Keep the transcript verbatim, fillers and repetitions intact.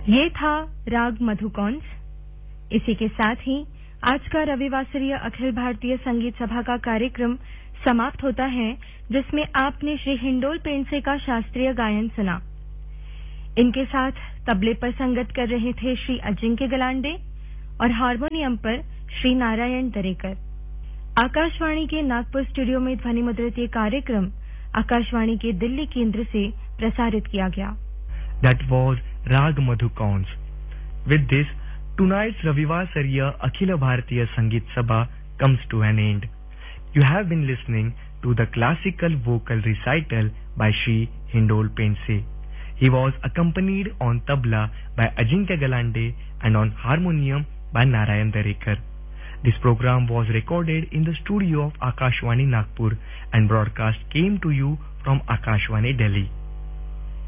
ये था राग मधुकौंस। इसी के साथ ही आज का रविवासरीय अखिल भारतीय संगीत सभा का कार्यक्रम समाप्त होता है, जिसमें आपने श्री हिंडोल पेंडसे का शास्त्रीय गायन सुना। इनके साथ तबले पर संगत कर रहे थे श्री अजिंक्य गलांडे और हारमोनियम पर श्री नारायण दरेकर। आकाशवाणी के नागपुर स्टूडियो में ध्वनि मुद्रित ये कार्यक्रम आकाशवाणी के दिल्ली केंद्र से प्रसारित किया गया। That was Rag Madhukons. With this, tonight's Ravivarsariya Akhila Bharatiya Sangeet Sabha comes to an end. You have been listening to the classical vocal recital by Shri Hindol Pense. He was accompanied on tabla by Ajinkya Galande and on harmonium by Narayan Darekar. This program was recorded in the studio of Akashwani Nagpur and broadcast came to you from Akashwani Delhi.